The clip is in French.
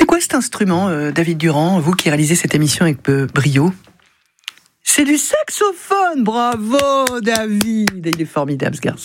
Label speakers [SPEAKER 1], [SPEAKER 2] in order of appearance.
[SPEAKER 1] quoi cet instrument, David Durand, vous qui réalisez cette émission avec brio? C'est du saxophone, bravo David, il est formidable ce garçon.